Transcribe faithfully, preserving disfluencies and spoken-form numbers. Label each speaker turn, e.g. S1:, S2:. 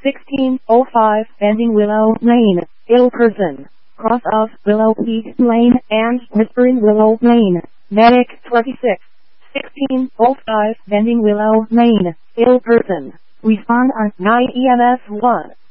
S1: sixteen oh five Bending Willow Lane, ill person. Cross of Willow Peak Lane and Whispering Willow Lane. Medic twenty-six. sixteen oh five Bending Willow Lane, ill person. Respond on nine E M S one.